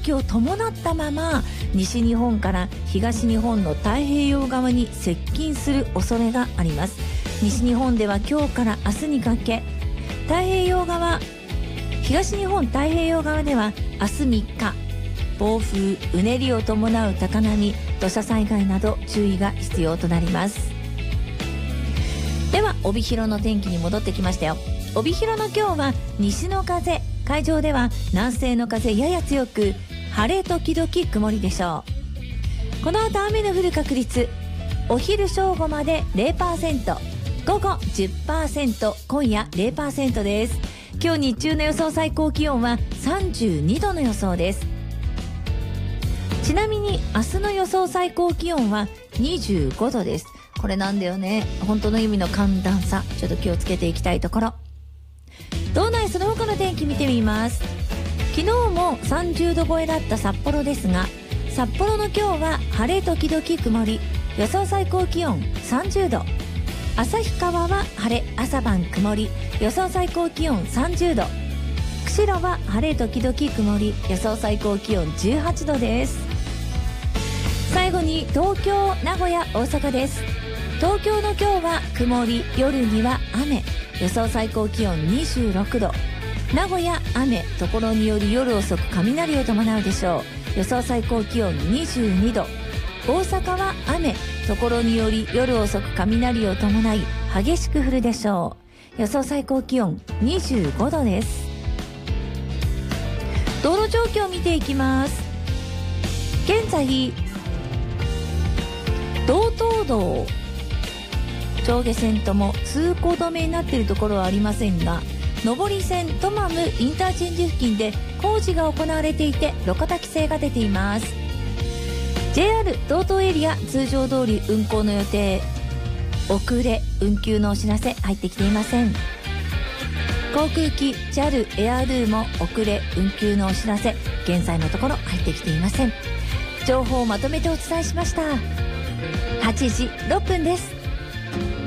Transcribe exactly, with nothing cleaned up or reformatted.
気を伴ったまま西日本から東日本の太平洋側に接近する恐れがあります。西日本では今日から明日にかけ、太平洋側、東日本太平洋側では明日みっか、暴風、うねりを伴う高波、土砂災害など注意が必要となります。では帯広の天気に戻ってきましたよ。帯広の今日は西の風、海上では南西の風やや強く、晴れ時々曇りでしょう。この後雨の降る確率、お昼正午まで ゼロパーセント、午後 じゅっパーセント、今夜 ゼロパーセント です。今日日中の予想最高気温はさんじゅうにどの予想です。ちなみに明日の予想最高気温はにじゅうごどです。これなんだよね、本当の意味の寒暖差、ちょっと気をつけていきたいところ。道内その他の天気見てみます。昨日もさんじゅうど超えだった札幌ですが、札幌の今日は晴れ時々曇り、予想最高気温さんじゅうど。旭川は晴れ、朝晩曇り、予想最高気温さんじゅうど。釧路は晴れ時々曇り、予想最高気温じゅうはちどです。最後に東京、名古屋、大阪です。東京の今日は曇り、夜には雨、予想最高気温にじゅうろくど。名古屋雨、ところにより夜遅く雷を伴うでしょう。予想最高気温にじゅうにど。大阪は雨、ところにより夜遅く雷を伴い激しく降るでしょう。予想最高気温にじゅうごどです。道路状況を見ていきます。現在道東道上下線とも通行止めになっているところはありませんが、上り線トマムインターチェンジ付近で工事が行われていて路肩規制が出ています。 ジェイアール 道東エリア通常通り運行の予定、遅れ運休のお知らせ入ってきていません。航空機 ジャル エアールーも遅れ運休のお知らせ現在のところ入ってきていません。情報をまとめてお伝えしました。はちじろっぷんです。